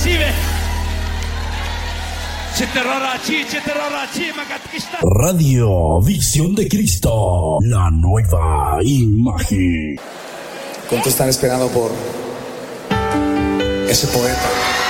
recibe. Radio Visión de Cristo, la nueva imagen. ¿Cuántos están esperando por ese poeta?